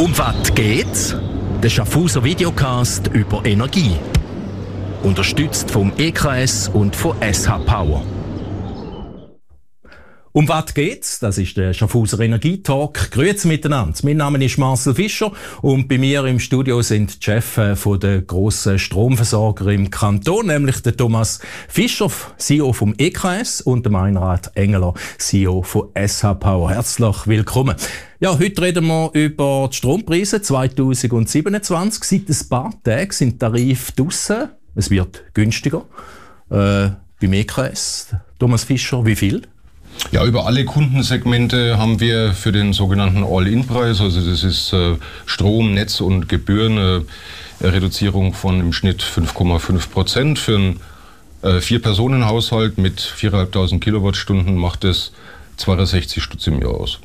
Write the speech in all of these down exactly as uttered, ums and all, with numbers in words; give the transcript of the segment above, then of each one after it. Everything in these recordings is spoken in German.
Um was geht's? Der Schaffhauser Videocast über Energie. Unterstützt vom E K S und von S H Power. Um was geht's? Das ist der Schaffhauser Energietalk. Grüezi miteinander. Mein Name ist Marcel Fischer und bei mir im Studio sind die Chefs von der grossen Stromversorger im Kanton, nämlich der Thomas Fischer, C E O vom E K S, und der Meinrad Engeler, C E O von S H Power. Herzlich willkommen. Ja, heute reden wir über die Strompreise zwanzig siebenundzwanzig. Seit ein paar Tagen sind die Tarife draussen. Es wird günstiger. Äh, beim E K S, Thomas Fischer, wie viel? Ja, über alle Kundensegmente haben wir für den sogenannten All-In-Preis, also das ist äh, Strom, Netz und Gebühren, äh, Reduzierung von im Schnitt fünf Komma fünf Prozent. Für einen äh, Vier-Personen-Haushalt mit viertausendfünfhundert Kilowattstunden macht es zweihundertsechzig Stutz im Jahr aus.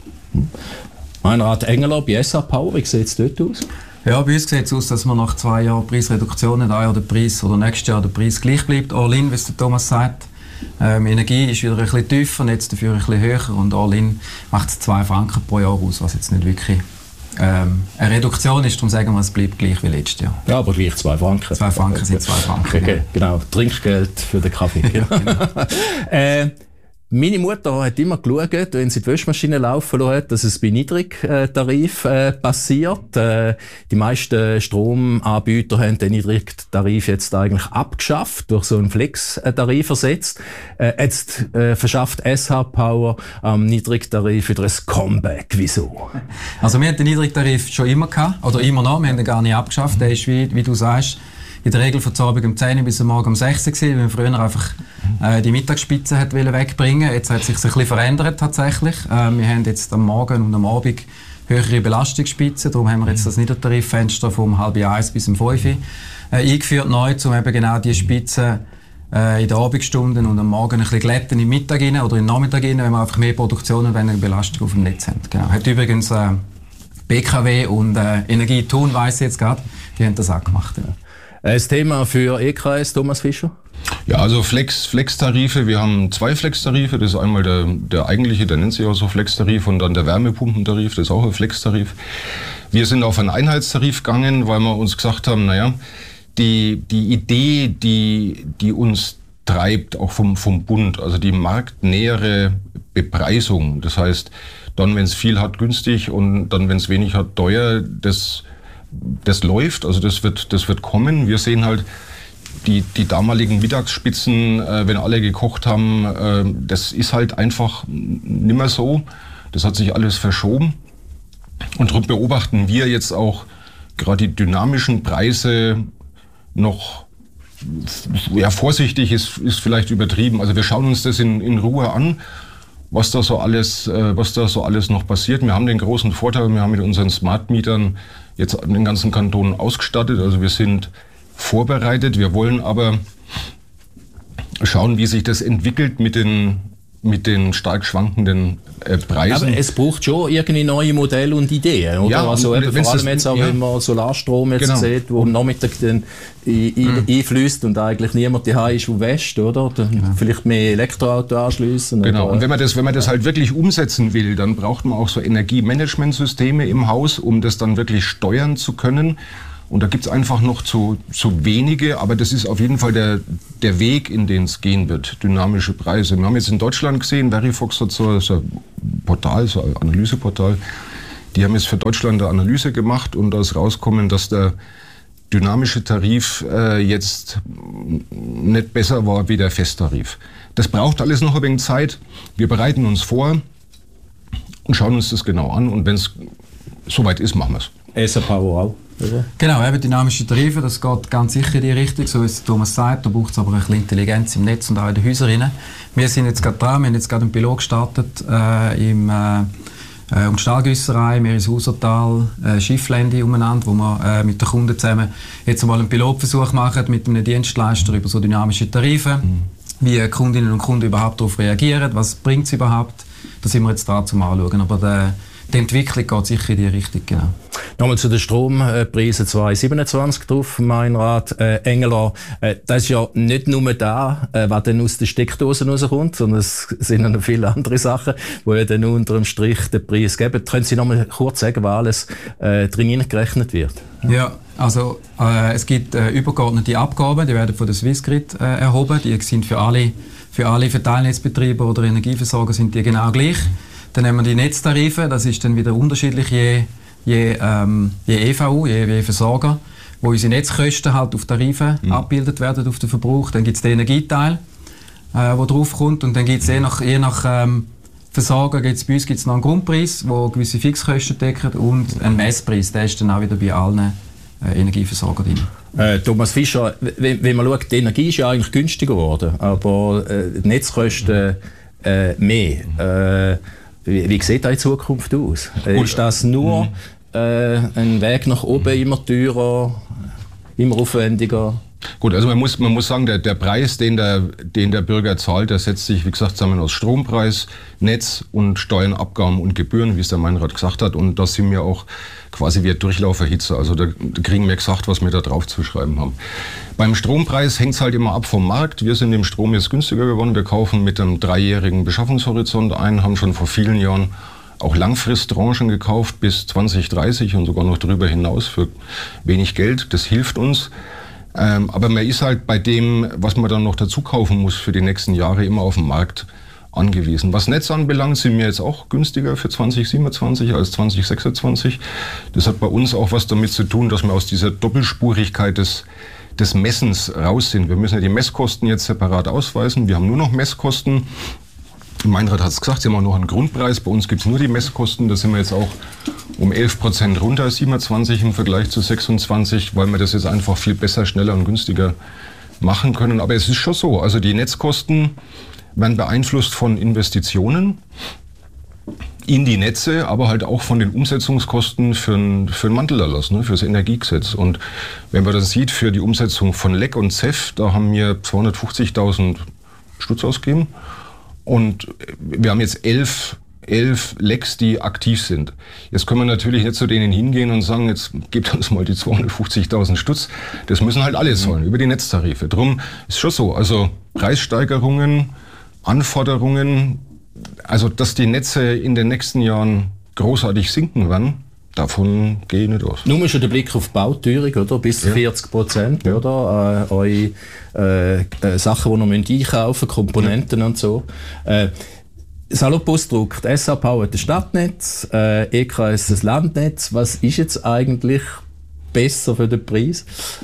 Meinrad Engeler bei S H Power, wie sieht es dort aus? Ja, bei uns sieht es aus, dass wir nach zwei Jahren Preisreduktionen, ein Jahr der Preis oder nächstes Jahr der Preis gleich bleibt. All-In, wie es der Thomas sagt. Ähm, Energie ist wieder ein bisschen tiefer, Netz dafür ein bisschen höher und All-In macht es zwei Franken pro Jahr aus, was jetzt nicht wirklich ähm, eine Reduktion ist. Darum sagen wir, es bleibt gleich wie letztes Jahr. Ja, aber gleich zwei Franken. Zwei Franken sind zwei Franken. Okay, ja. Genau, Trinkgeld für den Kaffee. Genau. äh, Meine Mutter hat immer geschaut, wenn sie die Wäschmaschine laufen lassen hat, dass es bei Niedrigtarif äh, passiert. Äh, die meisten Stromanbieter haben den Niedrigtarif jetzt eigentlich abgeschafft, durch so einen Flex-Tarif ersetzt. Äh, jetzt äh, verschafft S H Power am Niedrigtarif wieder ein Comeback. Wieso? Also wir hatten den Niedrigtarif schon immer gehabt, oder immer noch, wir haben ihn gar nicht abgeschafft. Der ist, wie, wie du sagst, in der Regel von Abend um zehn Uhr bis am Morgen um sechs Uhr gewesen, weil man früher einfach äh, die Mittagsspitze hat wegbringen. Jetzt hat es sich ein bisschen verändert tatsächlich. Äh, wir haben jetzt am Morgen und am Abend höhere Belastungsspitzen, darum haben wir jetzt das Niedertariffenster vom halb eins bis um fünf Uhr äh, eingeführt neu, um eben genau diese Spitzen äh, in den Abendstunden und am Morgen ein bisschen glätten im Mittag rein oder im Nachmittag rein, wenn wir einfach mehr Produktion und weniger Belastung auf dem Netz haben. Genau. Hat übrigens äh, B K W und äh, Energiethun, weiss ich jetzt gerade, die haben das auch gemacht. Ja. Ein Thema für E K S, Thomas Fischer? Ja, also Flex, Flex-Tarife. Wir haben zwei Flex-Tarife. Das ist einmal der, der eigentliche, der nennt sich auch so Flex-Tarif, und dann der Wärmepumpentarif, das ist auch ein Flex-Tarif. Wir sind auf einen Einheitstarif gegangen, weil wir uns gesagt haben, naja, die, die Idee, die, die uns treibt, auch vom, vom Bund, also die marktnähere Bepreisung, das heißt, dann, wenn es viel hat, günstig, und dann, wenn es wenig hat, teuer, das Das läuft, also das wird, das wird kommen. Wir sehen halt die, die damaligen Mittagsspitzen, äh, wenn alle gekocht haben, äh, das ist halt einfach nimmer so. Das hat sich alles verschoben. Und darum beobachten wir jetzt auch gerade die dynamischen Preise noch, ja, vorsichtig ist, ist vielleicht übertrieben. Also wir schauen uns das in, in Ruhe an, was da so alles, äh, was da so alles noch passiert. Wir haben den großen Vorteil, wir haben mit unseren Smart-Mietern jetzt den ganzen Kanton ausgestattet. Also wir sind vorbereitet. Wir wollen aber schauen, wie sich das entwickelt mit den, mit den stark schwankenden äh, Preisen. Aber es braucht schon irgendwie neue Modelle und Ideen, oder? Ja, also eben, vor allem das, jetzt auch, ja. wenn man Solarstrom jetzt Genau. sieht, wo am Nachmittag dann ein, ein, mhm. einfließt und eigentlich niemand daheim ist, der wäscht, oder? Dann ja. Vielleicht mehr Elektroauto anschließen. Genau. Oder? Und wenn man das, wenn man das halt wirklich umsetzen will, dann braucht man auch so Energiemanagementsysteme im Haus, um das dann wirklich steuern zu können. Und da gibt's einfach noch zu, zu wenige, aber das ist auf jeden Fall der, der Weg, in den es gehen wird. Dynamische Preise. Wir haben jetzt in Deutschland gesehen, Verifox hat so, so ein Portal, so ein Analyseportal. Die haben jetzt für Deutschland eine Analyse gemacht und da ist rausgekommen, dass der dynamische Tarif äh, jetzt nicht besser war wie der Festtarif. Das braucht alles noch ein wenig Zeit. Wir bereiten uns vor und schauen uns das genau an. Und wenn es soweit ist, machen wir es. S H Power auch. Oder? Genau, eben dynamische Tarife, das geht ganz sicher in die Richtung, so wie es Thomas sagt. Da braucht es aber ein bisschen Intelligenz im Netz und auch in den Häusern. Wir sind jetzt gerade dran, wir haben jetzt gerade einen Pilot gestartet äh, im äh, äh, um die Stahlgüsserei, wir ins Hausertal, äh, Schifflände umeinander, wo wir äh, mit den Kunden zusammen jetzt mal einen Pilotversuch machen mit einem Dienstleister über so dynamische Tarife, mhm. wie Kundinnen und Kunden überhaupt darauf reagieren, was bringt es überhaupt. Da sind wir jetzt dran zum Anschauen. Aber der, die Entwicklung geht sicher in die Richtung. Genau. Nochmal zu den Strompreisen zwanzig siebenundzwanzig drauf, Meinrad äh, Engeler. Äh, das ist ja nicht nur da, äh, was dann aus den Steckdosen rauskommt, sondern es sind noch viele andere Sachen, die ja dann unter dem Strich den Preis geben. Können Sie noch mal kurz sagen, was alles äh, drin gerechnet wird? Ja, ja also äh, es gibt äh, übergeordnete Abgaben, die werden von der Swissgrid äh, erhoben. Die sind für alle, für alle Verteilnetzbetreiber oder Energieversorger sind die genau gleich. Dann haben wir die Netztarife, das ist dann wieder unterschiedlich je, je, ähm, je E V U, je, je Versorger, wo unsere Netzkosten halt auf Tarife mhm. abgebildet werden, auf den Verbrauch. Dann gibt es den Energieteil, äh, der drauf kommt, und dann gibt es je nach, je nach ähm, Versorger, gibt's, bei uns gibt es noch einen Grundpreis, der gewisse Fixkosten deckt, und einen Messpreis, der ist dann auch wieder bei allen äh, Energieversorgern drin. Äh, Thomas Fischer, wenn, wenn man schaut, die Energie ist ja eigentlich günstiger geworden, aber äh, die Netzkosten äh, mehr. Äh, Wie, wie sieht das in Zukunft aus? Äh, ist das nur mhm. äh, ein Weg nach oben, immer teurer, immer aufwendiger? Gut, also man muss, man muss sagen, der, der Preis, den der, den der Bürger zahlt, der setzt sich, wie gesagt, zusammen aus Strompreis, Netz und Steuern, Abgaben und Gebühren, wie es der Meinrad gesagt hat. Und das sind wir auch quasi wie Durchlauferhitze. Also da, da kriegen wir gesagt, was wir da drauf zu schreiben haben. Beim Strompreis hängt es halt immer ab vom Markt. Wir sind im Strom jetzt günstiger geworden. Wir kaufen mit einem dreijährigen Beschaffungshorizont ein, haben schon vor vielen Jahren auch Langfristtranchen gekauft bis zwanzig dreißig und sogar noch darüber hinaus für wenig Geld. Das hilft uns. Ähm, aber man ist halt bei dem, was man dann noch dazu kaufen muss für die nächsten Jahre, immer auf den Markt angewiesen. Was Netz anbelangt, sind wir jetzt auch günstiger für zwanzig siebenundzwanzig als zwanzig sechsundzwanzig. Das hat bei uns auch was damit zu tun, dass wir aus dieser Doppelspurigkeit des, des Messens raus sind. Wir müssen ja die Messkosten jetzt separat ausweisen. Wir haben nur noch Messkosten. Meinrad hat es gesagt, sie haben auch noch einen Grundpreis. Bei uns gibt es nur die Messkosten. Da sind wir jetzt auch um elf Prozent runter, siebenundzwanzig im Vergleich zu sechsundzwanzig, weil wir das jetzt einfach viel besser, schneller und günstiger machen können. Aber es ist schon so, also die Netzkosten werden beeinflusst von Investitionen in die Netze, aber halt auch von den Umsetzungskosten für einen für Mantelerlass, ne, für das Energiegesetz. Und wenn man das sieht, für die Umsetzung von L E C und Z E F, da haben wir zweihundertfünfzigtausend Stutz ausgegeben. Und wir haben jetzt elf, elf L E Cs, die aktiv sind. Jetzt können wir natürlich nicht zu denen hingehen und sagen, jetzt gebt uns mal die zweihundertfünfzigtausend Stutz. Das müssen halt alle zahlen, über die Netztarife. Drum ist schon so, also Preissteigerungen, Anforderungen, also dass die Netze in den nächsten Jahren großartig sinken werden, davon gehe ich nicht aus. Nur schon der Blick auf die Bauteuerung, oder? Bis ja. vierzig Prozent, ja. oder? Äh, eure äh, äh, Sachen, die noch einkaufen müssen, Komponenten ja. und so. Äh, salopp ausgedrückt, S A Power hat das Stadtnetz, äh, E K S das Landnetz. Was ist jetzt eigentlich besser für den Preis?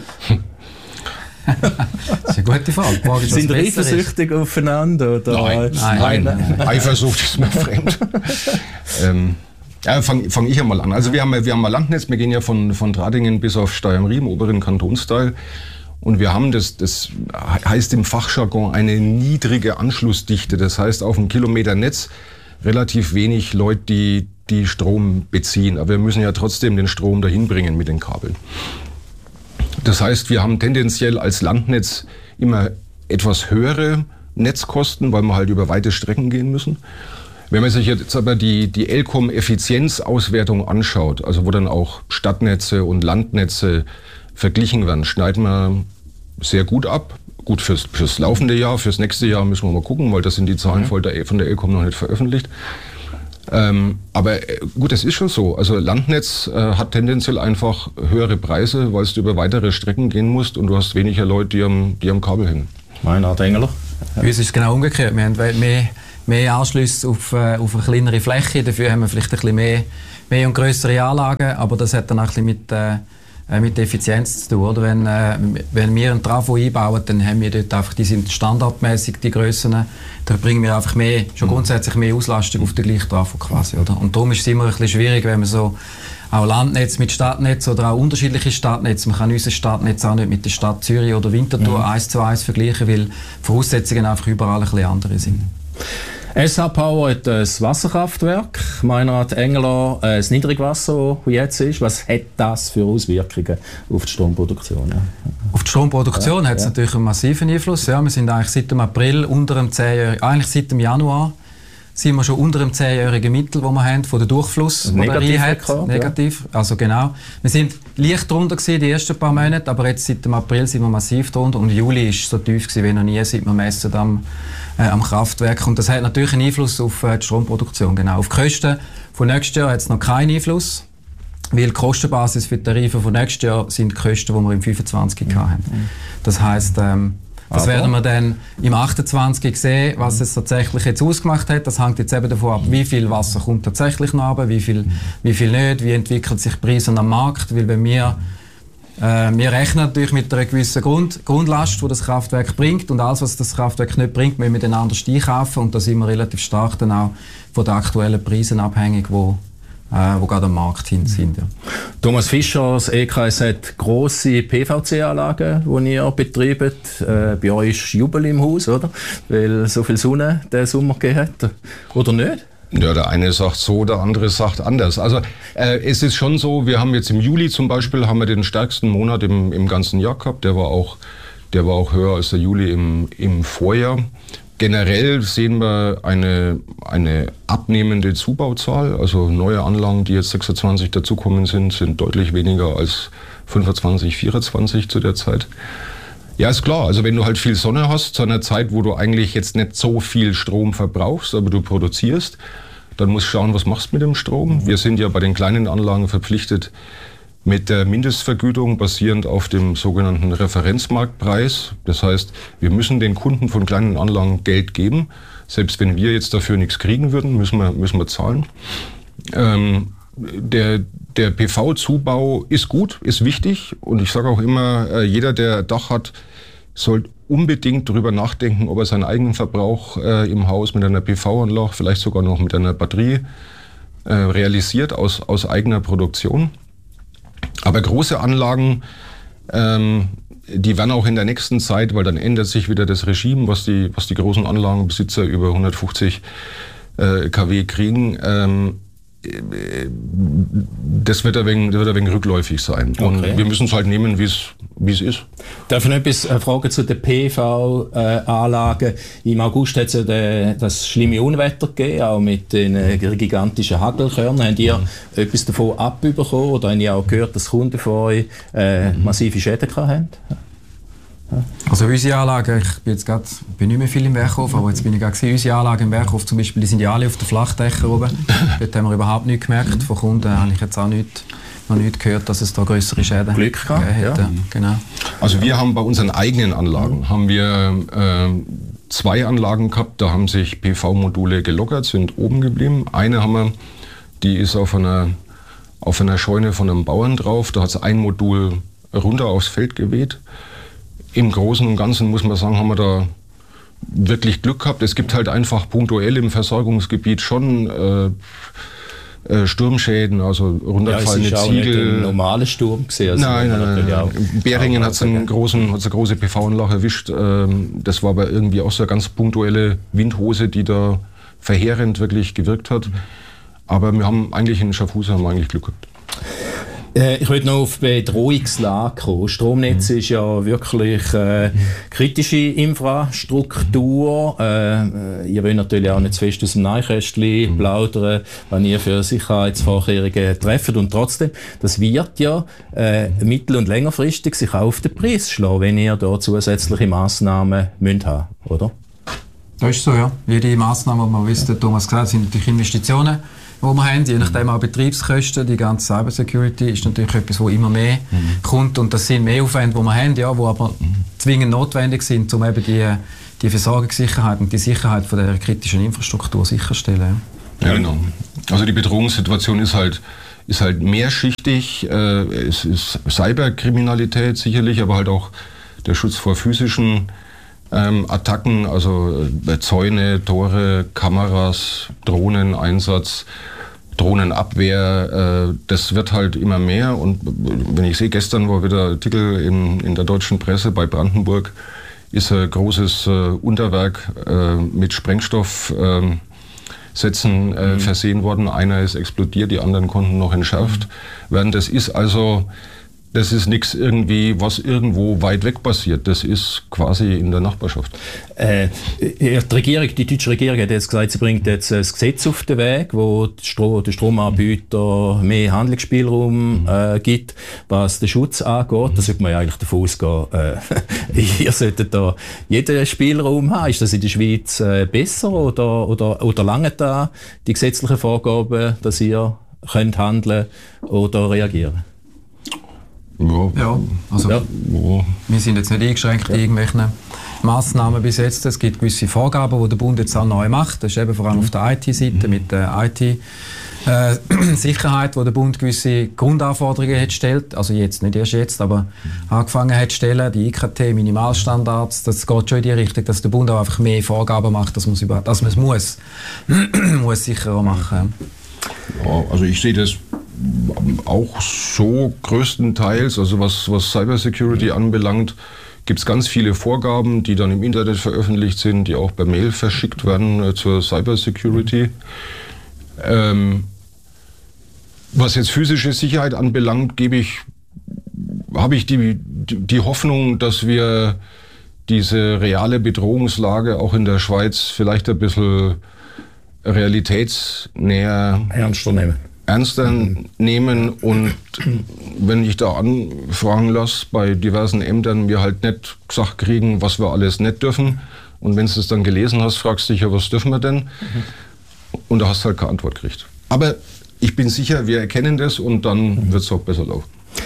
Das ist eine gute Frage. Frage sind wir eifersüchtig aufeinander? Oder? Nein, nein, nein, nein. Eifersucht ist mir fremd. ähm, ja, fange fang ich einmal an. Also wir haben, wir haben ein Landnetz, wir gehen ja von, von Tradingen bis auf Steyr-am-Rie, im oberen Kantonsteil. Und wir haben, das, das heißt im Fachjargon, eine niedrige Anschlussdichte. Das heißt, auf einem Kilometer Netz relativ wenig Leute, die, die Strom beziehen. Aber wir müssen ja trotzdem den Strom dahin bringen mit den Kabeln. Das heißt, wir haben tendenziell als Landnetz immer etwas höhere Netzkosten, weil wir halt über weite Strecken gehen müssen. Wenn man sich jetzt aber die, die Elcom-Effizienzauswertung anschaut, also wo dann auch Stadtnetze und Landnetze verglichen werden, schneiden wir sehr gut ab. Gut fürs, fürs laufende Jahr, fürs nächste Jahr müssen wir mal gucken, weil das sind die Zahlen von der, von der Elcom noch nicht veröffentlicht. Ähm, aber gut, es ist schon so. Also Landnetz äh, hat tendenziell einfach höhere Preise, weil du über weitere Strecken gehen musst und du hast weniger Leute, die am, die am Kabel hängen. Meinrad Engeler? Bei uns ist es genau umgekehrt. Wir haben mehr, mehr Anschlüsse auf, äh, auf eine kleinere Fläche. Dafür haben wir vielleicht ein bisschen mehr, mehr und grössere Anlagen. Aber das hat dann auch ein bisschen mit, äh, mit Effizienz zu tun. Oder? Wenn, äh, wenn wir einen Trafo einbauen, dann haben wir dort einfach, die sind standardmäßig die Grössen. Da bringen wir einfach mehr, schon grundsätzlich mehr Auslastung auf den gleichen Trafo quasi. Oder? Und darum ist es immer ein bisschen schwierig, wenn man so auch Landnetz mit Stadtnetz oder auch unterschiedliche Stadtnetze. Man kann unser Stadtnetz auch nicht mit der Stadt Zürich oder Winterthur mhm. eins zu eins vergleichen, weil die Voraussetzungen einfach überall ein bisschen andere sind. S A Power hat ein Wasserkraftwerk, Meinrad Engeler, das Niedrigwasser, das jetzt ist. Was hat das für Auswirkungen auf die Stromproduktion? Ja. Auf die Stromproduktion ja, hat es ja. natürlich einen massiven Einfluss. Ja, wir sind eigentlich seit dem April unter dem zehnjährigen, eigentlich seit dem Januar sind wir schon unter dem zehnjährigen Mittel, das wir haben, von der Durchfluss, also negativ hat. Hat, negativ, ja. Also genau. Wir sind leicht drunter gewesen, die ersten paar Monate, aber jetzt seit dem April sind wir massiv drunter und Juli ist so tief gewesen wie noch nie, seit wir messen am, äh, am Kraftwerk. Und das hat natürlich einen Einfluss auf äh, die Stromproduktion. Genau. Auf die Kosten von nächstes Jahr hat es noch keinen Einfluss, weil die Kostenbasis für die Tarife von nächstes Jahr sind die Kosten, die wir im fünfundzwanzig mhm. hatten. Das heisst, ähm, das aber werden wir dann im achtundzwanzig sehen, was es tatsächlich jetzt ausgemacht hat. Das hängt jetzt eben davon ab, wie viel Wasser kommt tatsächlich noch runter, wie viel, wie viel nicht, wie entwickeln sich Preise am Markt. Weil wenn wir, äh, wir rechnen natürlich mit einer gewissen Grund, Grundlast, die das Kraftwerk bringt, und alles, was das Kraftwerk nicht bringt, müssen wir dann anders einkaufen, und da sind wir relativ stark dann auch von den aktuellen Preisen abhängig, wo Äh, die gerade am Markt hin sind. Ja. Thomas Fischer, das E K S hat grosse P V C-Anlagen, die ihr betreibt. Äh, bei euch ist Jubel im Haus, oder? Weil so viel Sonne den Sommer gegeben hat. Oder nicht? Ja, der eine sagt so, der andere sagt anders. Also äh, es ist schon so, wir haben jetzt im Juli zum Beispiel haben wir den stärksten Monat im, im ganzen Jahr gehabt. Der war auch, der war auch höher als der Juli im, im Vorjahr. Generell sehen wir eine, eine abnehmende Zubauzahl, also neue Anlagen, die jetzt sechsundzwanzig dazukommen sind, sind deutlich weniger als fünfundzwanzig, vierundzwanzig zu der Zeit. Ja, ist klar, also wenn du halt viel Sonne hast, zu einer Zeit, wo du eigentlich jetzt nicht so viel Strom verbrauchst, aber du produzierst, dann musst du schauen, was machst du mit dem Strom. Wir sind ja bei den kleinen Anlagen verpflichtet, mit der Mindestvergütung basierend auf dem sogenannten Referenzmarktpreis. Das heißt, wir müssen den Kunden von kleinen Anlagen Geld geben. Selbst wenn wir jetzt dafür nichts kriegen würden, müssen wir, müssen wir zahlen. Ähm, der, der P V-Zubau ist gut, ist wichtig. Und ich sage auch immer, äh, jeder, der Dach hat, soll unbedingt darüber nachdenken, ob er seinen eigenen Verbrauch äh, im Haus mit einer P V-Anlage, vielleicht sogar noch mit einer Batterie, äh, realisiert aus, aus eigener Produktion. Aber große Anlagen, ähm, die werden auch in der nächsten Zeit, weil dann ändert sich wieder das Regime, was die, was die großen Anlagenbesitzer über hundertfünfzig äh, Kilowatt kriegen, ähm, das wird ein wenig, das wird ein wenig rückläufig sein. Okay. Und wir müssen es halt nehmen, wie es wie es ist. Darf ich noch etwas fragen zu den P V-Anlagen? Im August hat es ja de, das schlimme Unwetter gegeben, auch mit den äh, gigantischen Hagelkörnern. Habt ihr mhm. etwas davon abbekommen oder habt ihr auch gehört, dass Kunden von euch äh, massive Schäden hatten? Also unsere Anlagen, ich bin jetzt grad, bin nicht mehr viel im Werkhof, aber jetzt bin ich gerade gesehen, unsere Anlagen im Werkhof zum Beispiel, die sind ja alle auf den Flachdächern oben. Dort haben wir überhaupt nichts gemerkt. Von Kunden habe ich jetzt auch nicht, noch nicht gehört, dass es da größere Schäden Glück gehabt, hätte. Ja. Genau. Also wir haben bei unseren eigenen Anlagen haben wir äh, zwei Anlagen gehabt, da haben sich P V-Module gelockert, sind oben geblieben. Eine haben wir, die ist auf einer, auf einer Scheune von einem Bauern drauf, da hat es ein Modul runter aufs Feld geweht. Im Großen und Ganzen muss man sagen, haben wir da wirklich Glück gehabt. Es gibt halt einfach punktuell im Versorgungsgebiet schon äh, äh, Sturmschäden, also runtergefallene ja, es ist Ziegel. Auch nicht ein normaler Sturm gesehen. Also nein, nein, nein. In Beringen hat es einen großen, hat's eine große P V-Anlage erwischt. Das war aber irgendwie auch so eine ganz punktuelle Windhose, die da verheerend wirklich gewirkt hat. Aber wir haben eigentlich in Schaffhausen haben wir eigentlich Glück gehabt. Ich würde noch auf die Bedrohungslage kommen. Stromnetz mhm. ist ja wirklich äh, kritische Infrastruktur. Äh, ihr wollt natürlich auch nicht zu fest aus dem Nähkästchen mhm. plaudern, wenn ihr für Sicherheitsvorkehrungen trefft. Und trotzdem, das wird ja äh, mittel- und längerfristig sich auch auf den Preis schlagen, wenn ihr da zusätzliche Massnahmen müsst haben, oder? Das ist so, ja. Jede Massnahme, die man wisst, der Thomas gesagt hat, sind natürlich Investitionen, die wir haben, je nachdem auch Betriebskosten. Die ganze Cybersecurity ist natürlich etwas, wo immer mehr mhm. kommt, und das sind Mehraufwände, die wir haben, ja, die aber mhm. zwingend notwendig sind, um eben die, die Versorgungssicherheit und die Sicherheit von der kritischen Infrastruktur sicherzustellen. Ja. Ja, genau. Also die Bedrohungssituation ist halt, ist halt mehrschichtig. Äh, es ist Cyberkriminalität sicherlich, aber halt auch der Schutz vor physischen Ähm, Attacken, also äh, Zäune, Tore, Kameras, Drohneneinsatz, Drohnenabwehr, äh, das wird halt immer mehr. Und wenn ich sehe, gestern war wieder ein Artikel in, in der deutschen Presse, bei Brandenburg ist ein großes äh, Unterwerk äh, mit Sprengstoffsätzen äh, mhm. versehen worden. Einer ist explodiert, die anderen konnten noch entschärft mhm. werden. Das ist also Das ist nichts irgendwie, was irgendwo weit weg passiert. Das ist quasi in der Nachbarschaft. Äh, die Regierung, die deutsche Regierung hat jetzt gesagt, sie bringt jetzt ein Gesetz auf den Weg, wo den Stromanbieter mehr Handlungsspielraum äh, gibt, was den Schutz angeht. Da sollte man ja eigentlich davon ausgehen, äh, ihr solltet da jeden Spielraum haben. Ist das in der Schweiz äh, besser oder, oder, oder lange da die gesetzlichen Vorgaben, dass ihr könnt handeln oder reagieren? Ja, ja, also ja. Ja. Wir sind jetzt nicht eingeschränkt in irgendwelchen Massnahmen bis jetzt. Es gibt gewisse Vorgaben, die der Bund jetzt auch neu macht. Das ist eben vor allem auf der I T-Seite mit der I T-Sicherheit, wo der Bund gewisse Grundanforderungen hat gestellt. Also jetzt, nicht erst jetzt, aber angefangen hat zu stellen. Die I K T-Minimalstandards, das geht schon in die Richtung, dass der Bund auch einfach mehr Vorgaben macht, dass man es, über, dass man es muss, muss sicherer machen. Ja, also ich sehe das auch so größtenteils, also was, was Cybersecurity anbelangt, gibt es ganz viele Vorgaben, die dann im Internet veröffentlicht sind, die auch per Mail verschickt werden äh, zur Cybersecurity. Ähm, was jetzt physische Sicherheit anbelangt, gebe ich, habe ich die, die, die Hoffnung, dass wir diese reale Bedrohungslage auch in der Schweiz vielleicht ein bisschen realitätsnäher ernster nehmen. ernster mhm. nehmen und wenn ich da anfragen lasse bei diversen Ämtern, wir halt nicht gesagt kriegen, was wir alles nicht dürfen und wenn du es dann gelesen hast, fragst du dich ja, was dürfen wir denn? Mhm. Und da hast du halt keine Antwort gekriegt. Aber ich bin sicher, wir erkennen das und dann mhm. wird es auch besser laufen.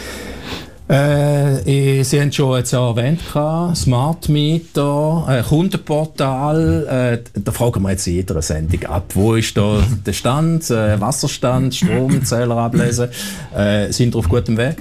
Äh, Sie haben schon jetzt erwähnt, Smart Meter, äh, Kundenportal, äh, da fragen wir jetzt in jeder Sendung ab, wo ist da der Stand, äh, Wasserstand, Stromzähler ablesen, äh, sind wir auf gutem Weg?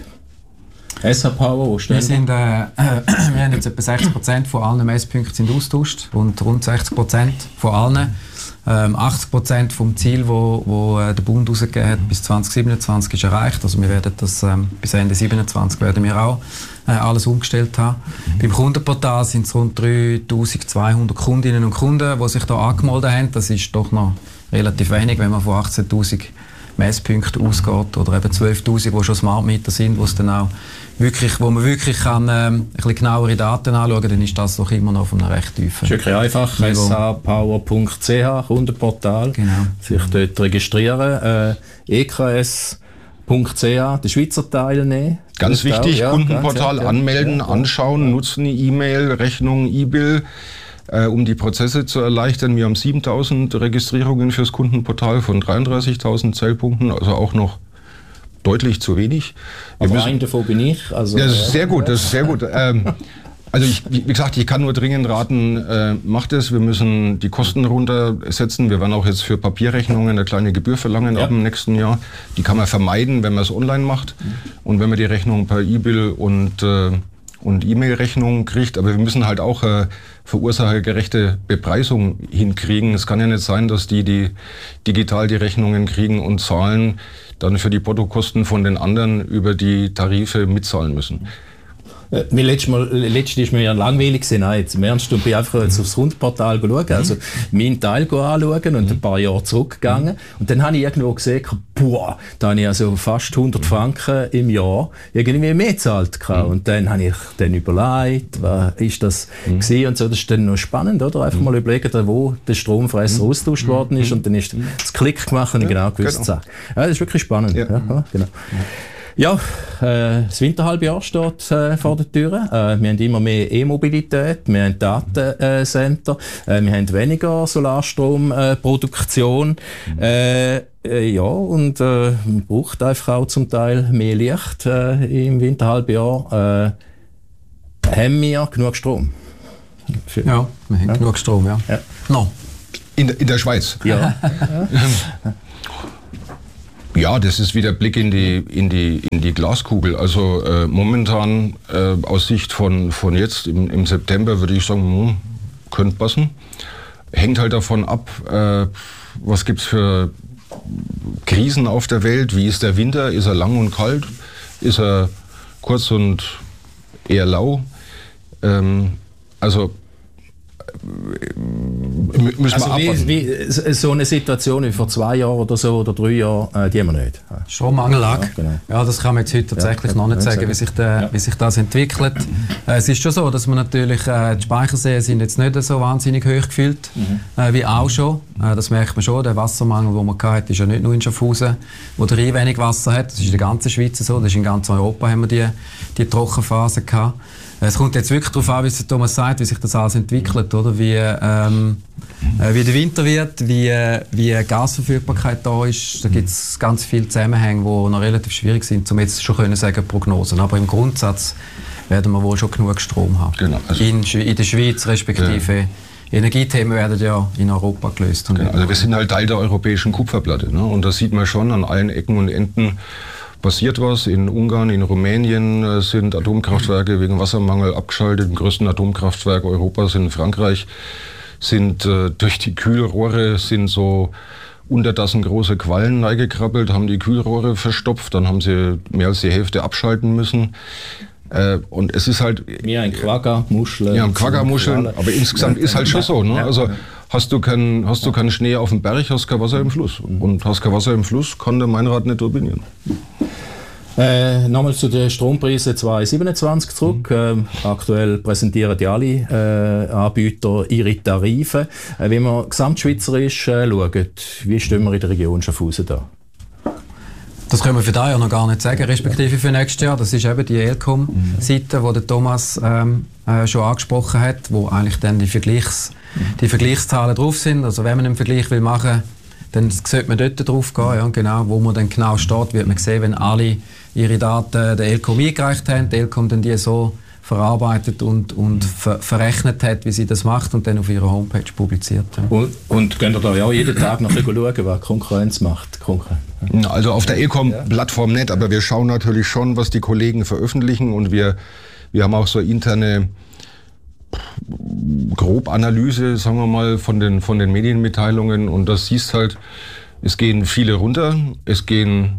S H Power, wo stehen wir? Sind, äh, äh, wir haben jetzt etwa sechzig Prozent von allen Messpunkten sind austauscht und rund sechzig Prozent von allen. Ähm, achtzig Prozent vom Ziel, wo, wo äh, der Bund rausgegeben hat, bis zwanzig siebenundzwanzig ist erreicht. Also wir werden das ähm, bis Ende siebenundzwanzig werden wir auch äh, alles umgestellt haben. Mhm. Beim Kundenportal sind es rund dreitausendzweihundert Kundinnen und Kunden, die sich da angemeldet haben. Das ist doch noch relativ wenig, wenn man von achtzehntausend Messpunkten ausgeht oder eben zwölftausend, die schon Smart Meter sind, wo es dann auch wirklich, wo man wirklich kann, ähm, ein bisschen genauere Daten anschauen kann, dann ist das doch immer noch von einem recht tiefen. Das ist wirklich einfach, s h power punkt c h, Kundenportal, genau. Sich dort registrieren, äh, e k s punkt c h, den Schweizer Teil nehmen. Ganz wichtig, ja, Kundenportal ganz, anmelden, ja, anschauen, ja. Nutzen die E-Mail, Rechnung, E-Bill, äh, um die Prozesse zu erleichtern. Wir haben siebentausend Registrierungen fürs Kundenportal von dreiunddreißigtausend Zählpunkten, also auch noch deutlich zu wenig. Wir Aber einen davon bin ich. Also, ja, das ist sehr gut, das ist sehr gut. Ähm, also ich, wie gesagt, ich kann nur dringend raten, äh, macht es. Wir müssen die Kosten runtersetzen. Wir werden auch jetzt für Papierrechnungen eine kleine Gebühr verlangen ja. ab dem nächsten Jahr. Die kann man vermeiden, wenn man es online macht. Mhm. Und wenn man die Rechnung per E-Bill und, äh, und E-Mail-Rechnung kriegt. Aber wir müssen halt auch äh, verursachergerechte Bepreisung hinkriegen. Es kann ja nicht sein, dass die, die digital die Rechnungen kriegen und zahlen, dann für die Portokosten von den anderen über die Tarife mitzahlen müssen. Äh, letztes Mal, letztes ist mir ja langweilig gewesen. Nein, jetzt im Ernst, und bin einfach jetzt aufs Kundenportal schauen, also meinen Teil anschauen und ein paar Jahre zurückgegangen. Und dann habe ich irgendwo gesehen, boah, da habe ich also fast hundert Franken im Jahr irgendwie mehr gezahlt. Und dann habe ich dann überlegt, was ist das mhm. gewesen und so. Das ist dann noch spannend, oder? Einfach mal überlegen, wo der Stromfresser mhm. austauscht worden ist und dann ist das Klick gemacht und ich genau gewusst, genau. Ja, das ist wirklich spannend. Ja. Ja, genau. Ja, äh, das Winterhalbjahr steht äh, vor der Tür. Äh, wir haben immer mehr E-Mobilität, wir haben Datencenter, äh, wir haben weniger Solarstromproduktion. Äh, äh, ja, und äh, man braucht einfach auch zum Teil mehr Licht äh, im Winterhalbjahr. Äh, haben wir genug Strom? Für, ja, wir haben ja. genug Strom, ja. ja. No. In, in der Schweiz? Ja. Ja, das ist wieder Blick in die, in die, in die Glaskugel. Also äh, momentan äh, aus Sicht von, von jetzt im, im September würde ich sagen, hm, könnte passen. Hängt halt davon ab, äh, was gibt es für Krisen auf der Welt. Wie ist der Winter? Ist er lang und kalt? Ist er kurz und eher lau? Ähm, also müssen also wir abwarten. Wie, wie, so eine Situation wie vor zwei Jahren oder so oder drei Jahren, äh, die haben wir nicht. Strommangellage. Ja, genau. Ja, das kann man jetzt heute tatsächlich ja, noch nicht sagen, sagen. Wie, sich der, ja. wie sich das entwickelt. Äh, es ist schon so, dass man natürlich, äh, die Speicherseen sind jetzt nicht so wahnsinnig hoch gefüllt, mhm. äh, wie auch schon. Äh, das merkt man schon. Der Wassermangel, den man hatte, ist ja nicht nur in Schaffhausen, wo der Rhein wenig Wasser hat. Das ist in der ganzen Schweiz so. Das ist in ganz Europa haben wir die, die Trockenphase gehabt. Es kommt jetzt wirklich darauf an, wie Thomas sagt, wie sich das alles entwickelt, oder? Wie, ähm, äh, wie der Winter wird, wie, wie Gasverfügbarkeit da ist. Da gibt es ganz viele Zusammenhänge, die noch relativ schwierig sind, um jetzt schon können sagen Prognosen. Aber im Grundsatz werden wir wohl schon genug Strom haben. Genau, also in, in der Schweiz respektive. Ja. Energiethemen werden ja in Europa gelöst. Genau, also wir sind halt Teil der europäischen Kupferplatte, ne? Und das sieht man schon an allen Ecken und Enden. Passiert was. In Ungarn, in Rumänien sind Atomkraftwerke wegen Wassermangel abgeschaltet. Im größten Atomkraftwerk Europas in Frankreich sind äh, durch die Kühlrohre sind so Untertassen große Quallen reingekrabbelt, haben die Kühlrohre verstopft, dann haben sie mehr als die Hälfte abschalten müssen. Äh, und es ist halt... Ja, ein Quagga-Muscheln. Ja, ein Quagga-Muscheln, aber insgesamt ist halt schon so. Ne? Also hast du keinen hast du keinen Schnee auf dem Berg, hast kein Wasser im Fluss. Und hast kein Wasser im Fluss, kann der Mainrad nicht turbinieren. Äh, Nochmal zu den Strompreisen zwanzig siebenundzwanzig zurück. Mhm. Äh, aktuell präsentieren die alle äh, Anbieter ihre Tarife. Äh, wenn wir gesamtschweizerisch äh, schauen, wie stehen wir in der Region Schaffhausen da? Das können wir für dieses Jahr noch gar nicht sagen, respektive für nächstes Jahr. Das ist eben die E L C O M-Seite, die der Thomas ähm, äh, schon angesprochen hat, wo eigentlich dann die, Vergleichs, die Vergleichszahlen drauf sind. Also wenn man einen Vergleich will machen, dann sollte man dort drauf gehen, ja, genau, wo man dann genau steht, wird man sehen, wenn alle ihre Daten der E L C O M eingereicht haben, die E L C O M dann die so verarbeitet und, und ver verrechnet hat, wie sie das macht und dann auf ihrer Homepage publiziert. Ja. Und, und könnt ihr da ja jeden Tag noch schauen, was Konkurrenz macht? Konkurrenz. Also auf der E L C O M-Plattform nicht, aber wir schauen natürlich schon, was die Kollegen veröffentlichen und wir, wir haben auch so interne Grobanalyse, sagen wir mal, von den, von den Medienmitteilungen und das siehst halt, es gehen viele runter, es gehen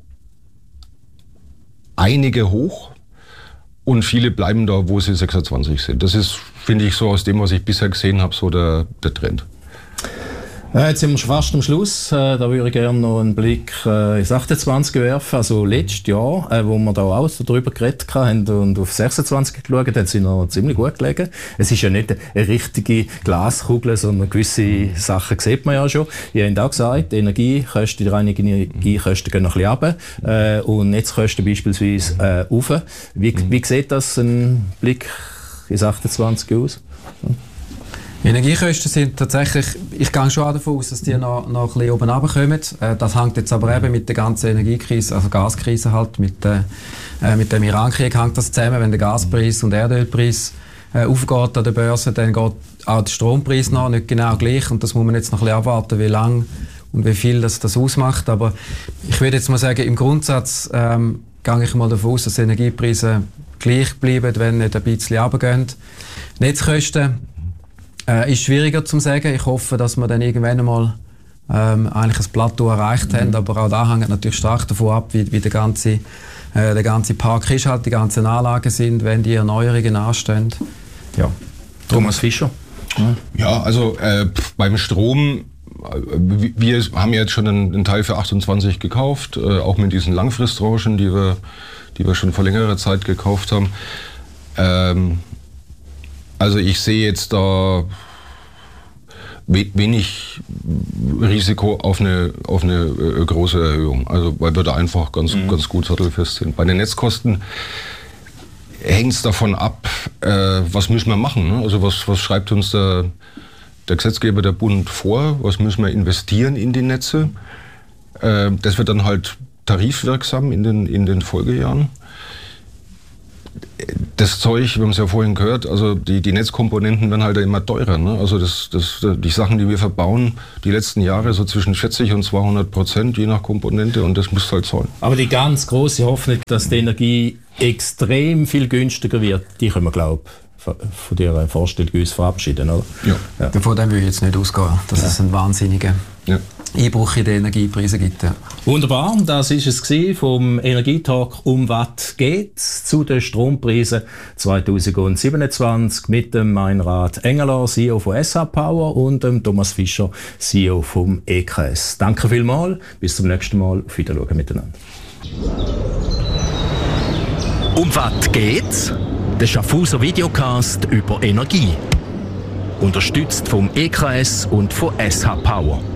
einige hoch und viele bleiben da, wo sie sechsundzwanzig sind. Das ist, finde ich, so aus dem, was ich bisher gesehen habe, so der, der Trend. Ja, jetzt sind wir schon fast am Schluss. Äh, da würde ich gerne noch einen Blick äh, ins achtundzwanzig werfen. Also letztes Jahr, äh, wo wir da auch darüber geredet haben und auf sechsundzwanzig geschaut haben, sind wir ziemlich gut gelegen. Es ist ja nicht eine richtige Glaskugel, sondern gewisse Sachen sieht man ja schon. Ihr habt auch gesagt, die Energiekosten, die reinigen Energiekosten gehen noch ein bisschen runter. Äh, und Netzkosten beispielsweise äh, rauf. Wie, wie sieht das ein Blick ins achtundzwanzig aus? Energiekosten sind tatsächlich, ich gehe schon davon aus, dass die noch, noch ein bisschen oben runterkommen. Äh, das hängt jetzt aber eben mit der ganzen Energiekrise, also Gaskrise halt, mit, äh, mit dem Iran-Krieg hängt das zusammen. Wenn der Gaspreis und der Erdölpreis äh, aufgeht an der Börse, dann geht auch der Strompreis noch nicht genau gleich und das muss man jetzt noch ein bisschen abwarten, wie lang und wie viel das, das ausmacht. Aber ich würde jetzt mal sagen, im Grundsatz ähm, gehe ich mal davon aus, dass die Energiepreise gleich bleiben, wenn nicht ein bisschen runtergehen. Netzkosten Äh, ist schwieriger zu sagen. Ich hoffe, dass wir dann irgendwann einmal ähm, eigentlich ein Plateau erreicht mhm. haben, aber auch da hängt natürlich stark davon ab, wie, wie der, ganze, äh, der ganze Park ist, halt, die ganzen Anlagen sind, wenn die Erneuerungen anstehen. Ja. Thomas Fischer? Ja, ja also äh, beim Strom, wir haben jetzt schon einen, einen Teil für achtundzwanzig gekauft, äh, auch mit diesen Langfristtranchen, die wir, die wir schon vor längerer Zeit gekauft haben. Ähm, Also ich sehe jetzt da wenig Risiko auf eine, auf eine äh, große Erhöhung, also weil wir da einfach ganz, mhm. ganz gut sattelfest sind. Bei den Netzkosten hängt es davon ab, äh, was müssen wir machen, ne? Also was, was schreibt uns der, der Gesetzgeber, der Bund vor, was müssen wir investieren in die Netze. Äh, das wird dann halt tarifwirksam in den, in den Folgejahren. Das Zeug, wir haben es ja vorhin gehört, also die, die Netzkomponenten werden halt immer teurer. Ne? Also das, das, die Sachen, die wir verbauen, die letzten Jahre so zwischen vierzig und zweihundert Prozent, je nach Komponente, und das muss halt zahlen. Aber die ganz große Hoffnung, dass die Energie extrem viel günstiger wird, die können wir, glaube ich, von dieser Vorstellung uns verabschieden, oder? Ja. Ja. Davon dem will ich jetzt nicht ausgehen. Das ja. ist ein wahnsinniger. Ja. Einbruch in den Energiepreisen gibt. Ja. Wunderbar, das war es vom Energietalk «Um was geht's?» zu den Strompreisen zwanzig siebenundzwanzig mit dem Meinrad Engeler, C E O von S H Power, und dem Thomas Fischer, C E O vom E K S. Danke vielmals, bis zum nächsten Mal, auf Wiedersehen miteinander. «Um was geht's?» Der Schaffhauser Videocast über Energie. Unterstützt vom E K S und von S H Power.